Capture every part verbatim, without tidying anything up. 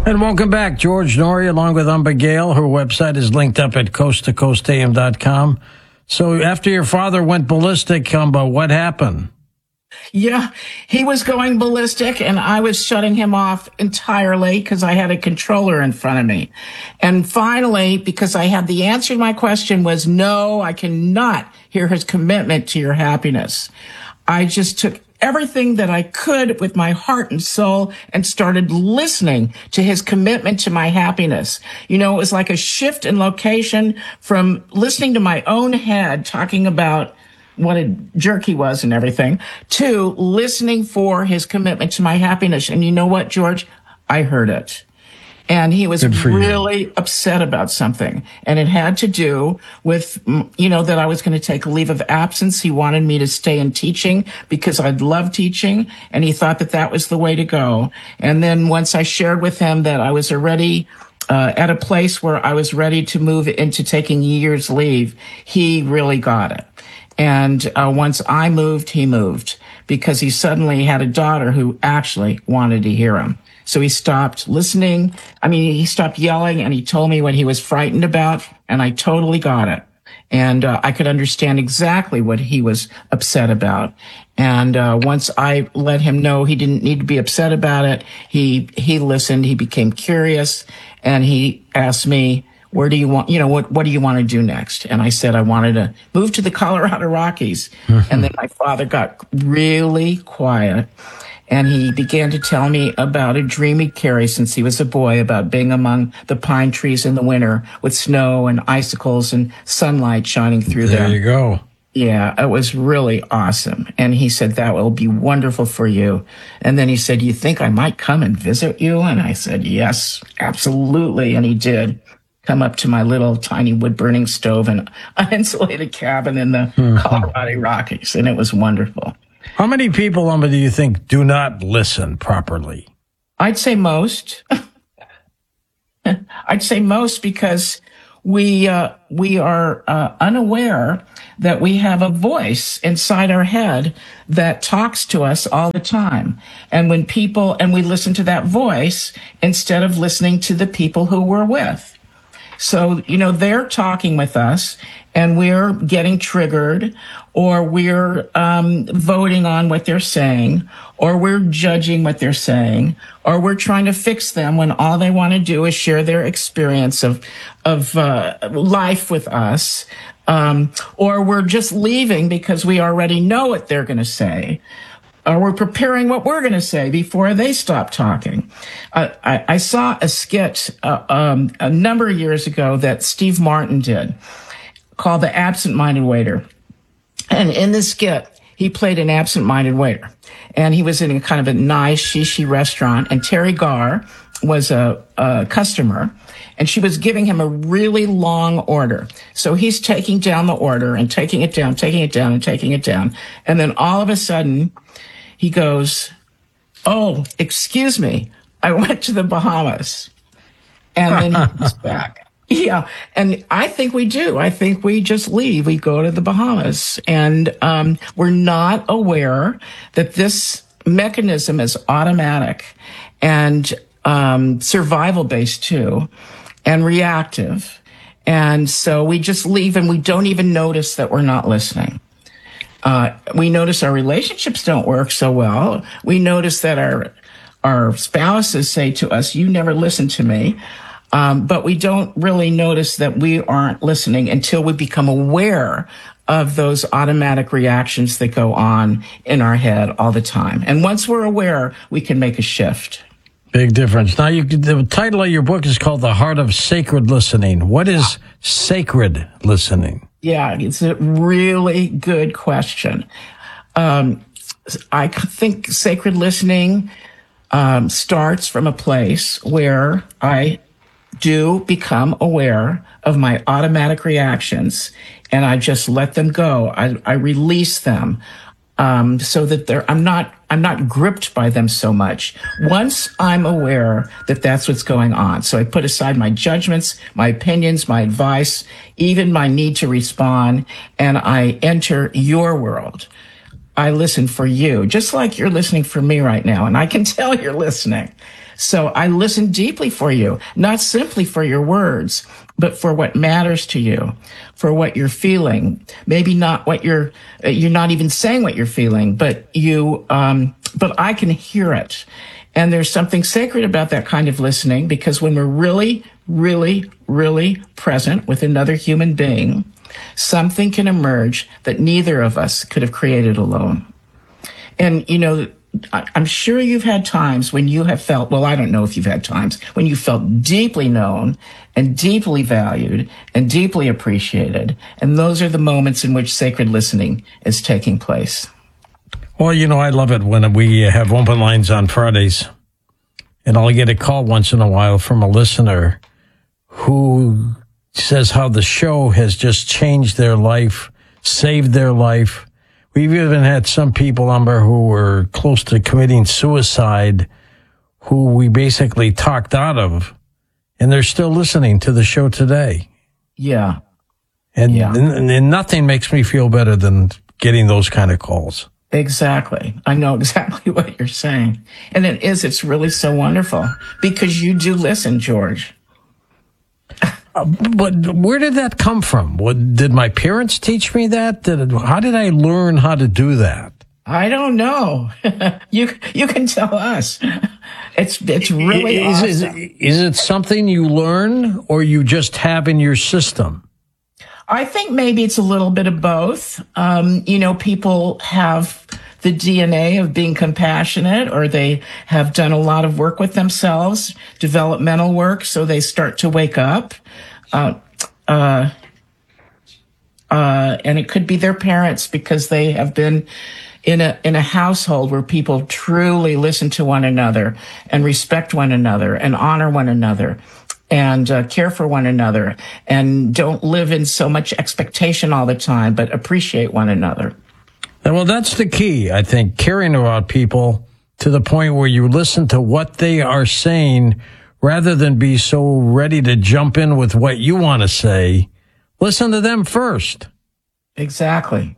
And welcome back. George Noory along with Umber Gale. Her website is linked up at coast to coast a m dot com. So after your father went ballistic, Umber, what happened? Yeah, he was going ballistic and I was shutting him off entirely because I had a controller in front of me. And finally, because I had the answer to my question was no, I cannot hear his commitment to your happiness. I just took everything that I could with my heart and soul and started listening to his commitment to my happiness. You know, it was like a shift in location from listening to my own head talking about what a jerk he was and everything to listening for his commitment to my happiness. And you know what, George? I heard it. And he was really you. upset about something. And it had to do with, you know, that I was going to take a leave of absence. He wanted me to stay in teaching because I'd love teaching. And he thought that that was the way to go. And then once I shared with him that I was already uh, at a place where I was ready to move into taking years leave, he really got it. And uh, once I moved, he moved because he suddenly had a daughter who actually wanted to hear him. So he stopped listening. I mean, he stopped yelling and he told me what he was frightened about. And I totally got it. And uh, I could understand exactly what he was upset about. And uh, once I let him know he didn't need to be upset about it, he he listened. He became curious. And he asked me, where do you want, you know, what, what do you want to do next? And I said, I wanted to move to the Colorado Rockies. Mm-hmm. And then my father got really quiet and he began to tell me about a dream he'd carried since he was a boy about being among the pine trees in the winter with snow and icicles and sunlight shining through there. them. There you go. Yeah, it was really awesome. And he said, that will be wonderful for you. And then he said, you think I might come and visit you? And I said, yes, absolutely. And he did. Come up to my little tiny wood burning stove and uninsulated cabin in the mm-hmm. Colorado Rockies. And it was wonderful. How many people, Umber, do you think do not listen properly? I'd say most. I'd say most because we, uh, we are uh, unaware that we have a voice inside our head that talks to us all the time. And when people, and we listen to that voice instead of listening to the people who we're with. So, you know, they're talking with us and we're getting triggered or we're um, voting on what they're saying or we're judging what they're saying or we're trying to fix them when all they want to do is share their experience of of uh, life with us. Um, or we're just leaving because we already know what they're going to say. Or we're preparing what we're going to say before they stop talking. Uh, I, I saw a skit uh, um, a number of years ago that Steve Martin did called The Absent-Minded Waiter. And in the skit, he played an absent-minded waiter. And he was in a kind of a nice, shishi restaurant. And Terry Garr was a, a customer. And she was giving him a really long order. So he's taking down the order and taking it down, taking it down and taking it down. And then all of a sudden, he goes, oh, excuse me, I went to the Bahamas. And then he comes back. Yeah. And I think we do. I think we just leave. We go to the Bahamas. And um, we're not aware that this mechanism is automatic and um, survival-based too, and reactive. And so we just leave and we don't even notice that we're not listening. Uh, we notice our relationships don't work so well. We notice that our, our spouses say to us, you never listen to me. Um, but we don't really notice that we aren't listening until we become aware of those automatic reactions that go on in our head all the time. And once we're aware, we can make a shift. Big difference. Now, you, the title of your book is called The Heart of Sacred Listening. What is sacred listening? Yeah, it's a really good question. Um, I think sacred listening um, starts from a place where I do become aware of my automatic reactions and I just let them go. I, I release them. Um, so that they're, I'm not, I'm not gripped by them so much. Once I'm aware that that's what's going on. So I put aside my judgments, my opinions, my advice, even my need to respond, and I enter your world. I listen for you, just like you're listening for me right now. And I can tell you're listening. So I listen deeply for you, not simply for your words, but for what matters to you, for what you're feeling. Maybe not what you're, you're not even saying what you're feeling, but you, um, but I can hear it. And there's something sacred about that kind of listening, because when we're really, really, really present with another human being, something can emerge that neither of us could have created alone. And, you know, I'm sure you've had times when you have felt, well, I don't know if you've had times when you felt deeply known and deeply valued and deeply appreciated. And those are the moments in which sacred listening is taking place. Well, you know, I love it when we have open lines on Fridays, and I'll get a call once in a while from a listener who says how the show has just changed their life, saved their life. We've even had some people, Umber, who were close to committing suicide, who we basically talked out of, and they're still listening to the show today. Yeah. And, yeah. and, and nothing makes me feel better than getting those kind of calls. Exactly. I know exactly what you're saying. And it is, it's really so wonderful because you do listen, George. Uh, but where did that come from? What, did my parents teach me that? Did, how did I learn how to do that? I don't know. you you can tell us. It's it's really is, awesome. Is, is it something you learn or you just have in your system? I think maybe it's a little bit of both. Um, you know, people have the D N A of being compassionate, or they have done a lot of work with themselves, developmental work, so they start to wake up. Uh, uh, uh, and it could be their parents because they have been in a in a household where people truly listen to one another and respect one another and honor one another and uh, care for one another and don't live in so much expectation all the time, but appreciate one another. Well, that's the key, I think, caring about people to the point where you listen to what they are saying rather than be so ready to jump in with what you want to say. Listen to them first. Exactly.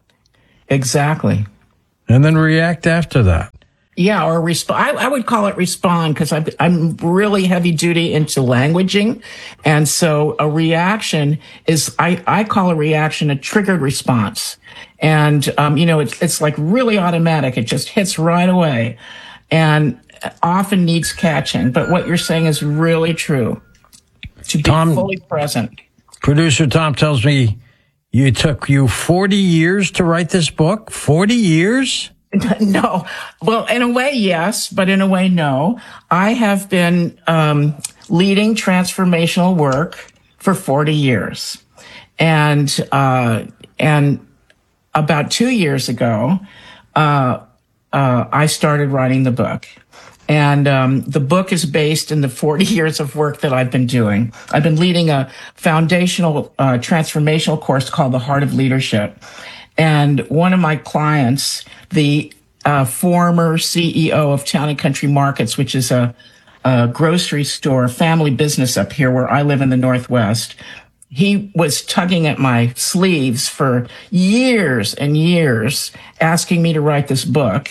Exactly. And then react after that. Yeah, or respond. I, I would call it respond because I'm really heavy duty into languaging. And so a reaction is, I, I call a reaction a triggered response. And, um, you know, it's, it's like really automatic. It just hits right away and often needs catching. But what you're saying is really true. To be Tom, fully present. Producer Tom tells me you took you forty years to write this book. forty years? No. Well, in a way, yes, but in a way, no. I have been um, leading transformational work for forty years. And uh, and about two years ago, uh, uh, I started writing the book. And um, the book is based in the forty years of work that I've been doing. I've been leading a foundational uh, transformational course called The Heart of Leadership. And one of my clients, the uh, former C E O of Town and Country Markets, which is a, a grocery store, family business up here where I live in the Northwest, he was tugging at my sleeves for years and years, asking me to write this book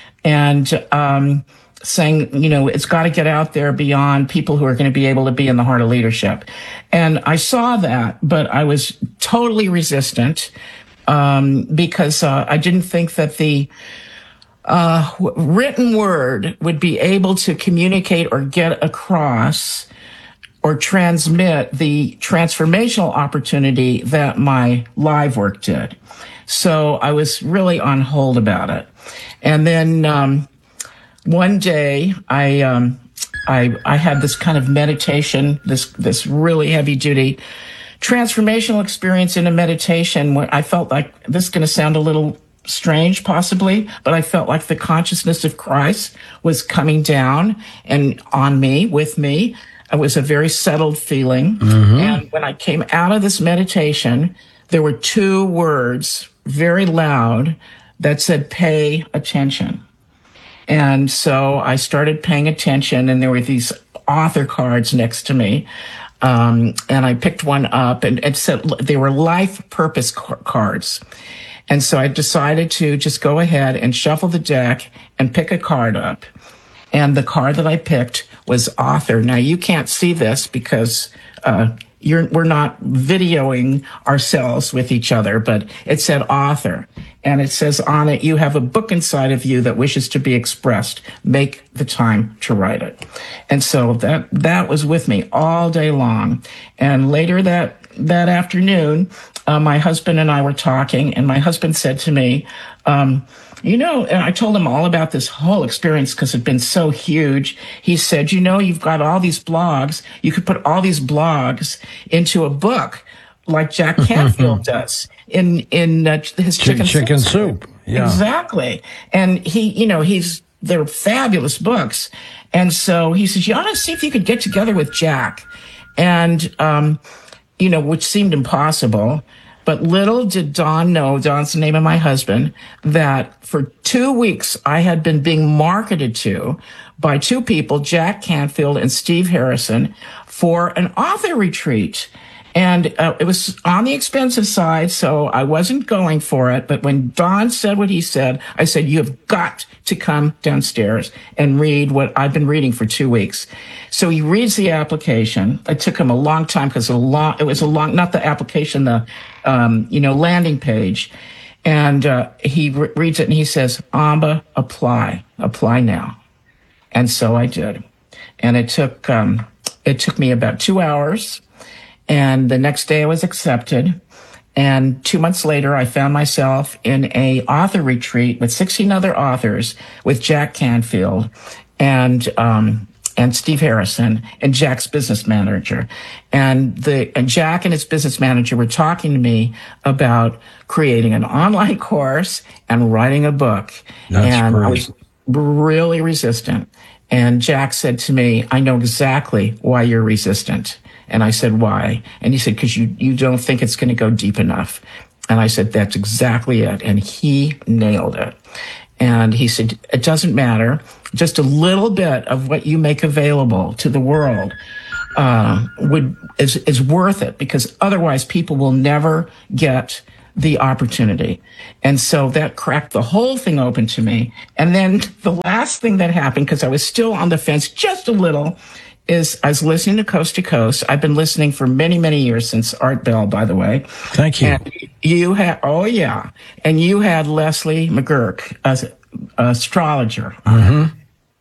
and um, saying, you know, it's got to get out there beyond people who are going to be able to be in the heart of leadership. And I saw that, but I was totally resistant. Um, because, uh, I didn't think that the, uh, written word would be able to communicate or get across or transmit the transformational opportunity that my live work did. So I was really on hold about it. And then, um, one day I, um, I, I had this kind of meditation, this, this really heavy duty transformational experience in a meditation where I felt like, this is going to sound a little strange possibly, but I felt like the consciousness of Christ was coming down and on me, with me. It was a very settled feeling. Mm-hmm. And when I came out of this meditation, there were two words very loud that said, pay attention. And so I started paying attention, and there were these author cards next to me. Um, and I picked one up, and it said they were life purpose cards. And so I decided to just go ahead and shuffle the deck and pick a card up. And the card that I picked was author. Now, you can't see this because uh, you're, we're not videoing ourselves with each other, but it said author. And it says on it, you have a book inside of you that wishes to be expressed. Make the time to write it. And so that, that was with me all day long. And later that, that afternoon, uh, my husband and I were talking, and my husband said to me, um, you know, and I told him all about this whole experience because it'd been so huge. He said, you know, you've got all these blogs. You could put all these blogs into a book like Jack Canfield does in, in uh, his chicken, chicken soup. soup. Yeah. Exactly. And he, you know, he's, they're fabulous books. And so he says, you ought to see if you could get together with Jack. And, um, you know, which seemed impossible. But little did Don know, Don's the name of my husband, that for two weeks I had been being marketed to by two people, Jack Canfield and Steve Harrison, for an author retreat. And uh, it was on the expensive side, so I wasn't going for it. But when Don said what he said, I said, you have got to come downstairs and read what I've been reading for two weeks. So he reads the application. It took him a long time because a long, it was a long, not the application, the, um, you know, landing page. And uh, he re- reads it and he says, Amba, apply, apply now. And so I did. And it took, um, it took me about two hours. And the next day I was accepted. And two months later, I found myself in a author retreat with sixteen other authors with Jack Canfield and, um, and Steve Harrison and Jack's business manager. And the, and Jack and his business manager were talking to me about creating an online course and writing a book. That's and great. I was really resistant. And Jack said to me, I know exactly why you're resistant. And I said, why? And he said, because you, you don't think it's going to go deep enough. And I said, that's exactly it. And he nailed it. And he said, it doesn't matter. Just a little bit of what you make available to the world uh, would is, is worth it, because otherwise people will never get the opportunity. And so that cracked the whole thing open to me. And then the last thing that happened, because I was still on the fence just a little, is I was listening to Coast to Coast. I've been listening for many, many years, since Art Bell, by the way. Thank you. And you had, oh yeah. And you had Leslie McGurk, as an astrologer. Mm-hmm.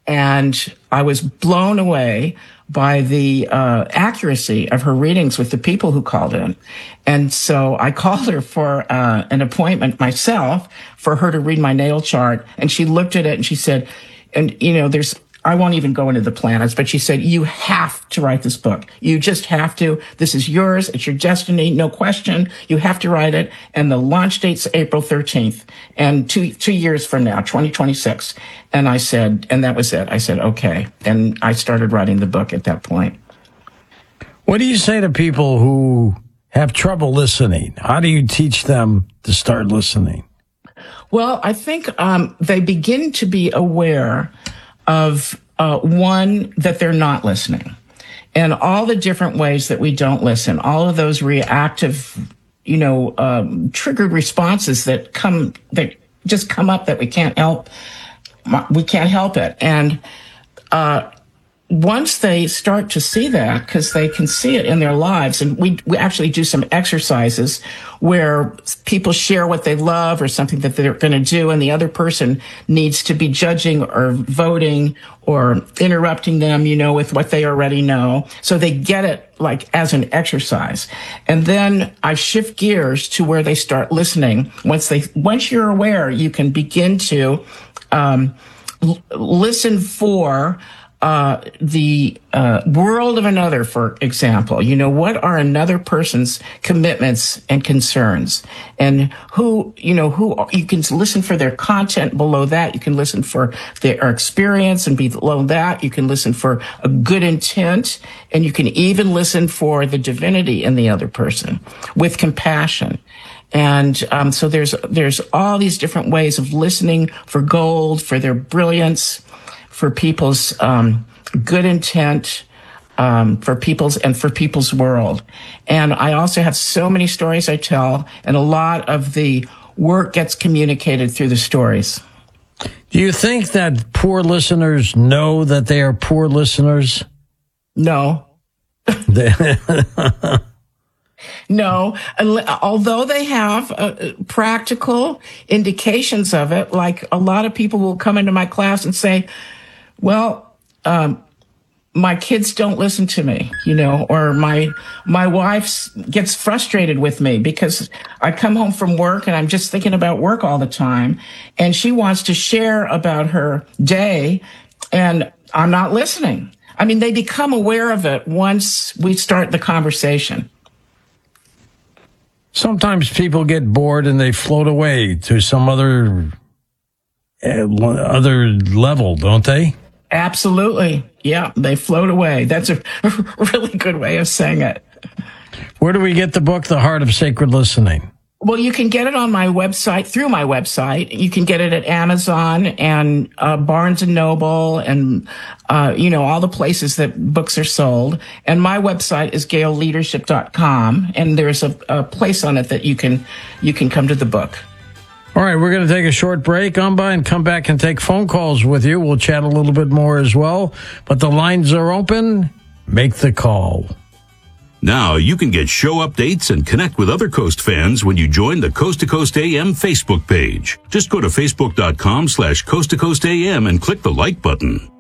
And I was blown away by the uh, accuracy of her readings with the people who called in. And so I called her for uh, an appointment myself for her to read my natal chart. And she looked at it and she said, and you know, there's, I won't even go into the planets, but she said, you have to write this book. You just have to. This is yours. It's your destiny. No question. You have to write it. And the launch date's April thirteenth, and two, two years from now, twenty twenty-six. And I said, and that was it. I said, okay. And I started writing the book at that point. What do you say to people who have trouble listening? How do you teach them to start listening? Well, I think um, they begin to be aware of, uh, one, that they're not listening, and all the different ways that we don't listen, all of those reactive, you know, um, triggered responses that come, that just come up that we can't help, we can't help it. And, uh, once they start to see that, because they can see it in their lives, and we we actually do some exercises where people share what they love or something that they're going to do, and the other person needs to be judging or voting or interrupting them, you know, with what they already know, so they get it like as an exercise. And then I shift gears to where they start listening. Once they once you're aware, you can begin to um, l- listen for Uh, the uh, world of another, for example. You know, what are another person's commitments and concerns? And who, you know, who, you can listen for their content below that. You can listen for their experience, and below that, you can listen for a good intent. And you can even listen for the divinity in the other person with compassion. And um, so there's there's all these different ways of listening for gold, for their brilliance, for people's um, good intent, um, for people's and for people's world. And I also have so many stories I tell, and a lot of the work gets communicated through the stories. Do you think that poor listeners know that they are poor listeners? No. No, although they have uh, practical indications of it, like a lot of people will come into my class and say, well, um, my kids don't listen to me, you know, or my my wife gets frustrated with me because I come home from work and I'm just thinking about work all the time. And she wants to share about her day and I'm not listening. I mean, they become aware of it once we start the conversation. Sometimes people get bored and they float away to some other uh, other level, don't they? Absolutely. Yeah, they float away. That's a really good way of saying it. Where do we get the book, The Heart of Sacred Listening? Well, you can get it on my website, through my website. You can get it at Amazon and uh, Barnes and Noble and, uh, you know, all the places that books are sold. And my website is gail leadership dot com, and there's a, a place on it that you can you can come to the book. All right, we're going to take a short break, Umba, and come back and take phone calls with you. We'll chat a little bit more as well. But the lines are open. Make the call. Now you can get show updates and connect with other Coast fans when you join the Coast to Coast A M Facebook page. Just go to facebook dot com slash Coast to Coast A M and click the like button.